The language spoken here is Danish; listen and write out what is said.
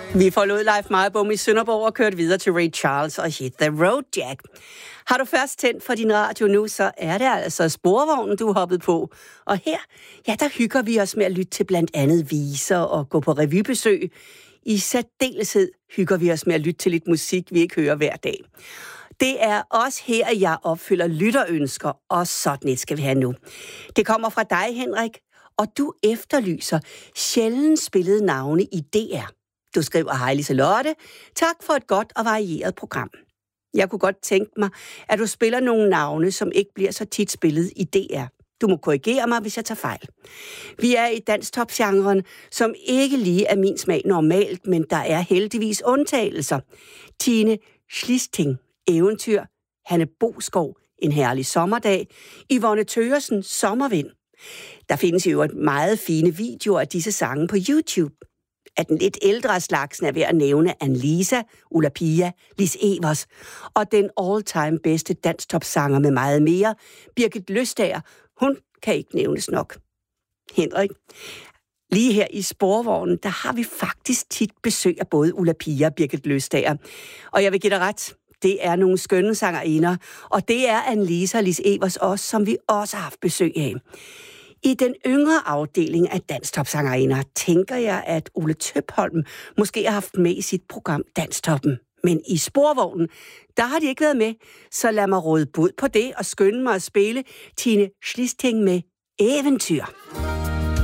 Vi forlod Leif Meyerbom i Sønderborg og kørte videre til Ray Charles og Hit the Road Jack. Har du først tændt for din radio nu, så er det altså sporvognen, du er hoppet på. Og her, ja, der hygger vi os med at lytte til blandt andet viser og gå på revybesøg. I særdeleshed hygger vi os med at lytte til lidt musik, vi ikke hører hver dag. Det er også her, jeg opfylder lytterønsker, og sådan et skal vi have nu. Det kommer fra dig, Henrik, og du efterlyser sjældent spillede navne i DR. Du skriver: hej Liselotte, tak for et godt og varieret program. Jeg kunne godt tænke mig, at du spiller nogle navne, som ikke bliver så tit spillet i DR. Du må korrigere mig, hvis jeg tager fejl. Vi er i danstop-genren, som ikke lige er min smag normalt, men der er heldigvis undtagelser. Tine Schlisting, Eventyr, Hanne Boskov, En herlig sommerdag, Yvonne Thøgersen, Sommervind. Der findes jo et meget fine videoer af disse sange på YouTube. At den lidt ældre slagsen er ved at nævne Annelisa, Ulla Pia, Lis Evers, og den all-time bedste danstopsanger med meget mere, Birgit Løstager, hun kan ikke nævnes nok. Henrik, lige her i sporvognen, der har vi faktisk tit besøg af både Ulla Pia og Birgit Løstager. Og jeg vil give dig ret, det er nogle skønne sangerinder, og det er Annelisa og Lis Evers også, som vi også har haft besøg af. I den yngre afdeling af danstopsangerinder tænker jeg, at Ole Tøpholm måske har haft med i sit program Danstoppen. Men i sporvognen, der har de ikke været med, så lad mig råde bud på det og skynde mig at spille Tine Schlisting med Eventyr.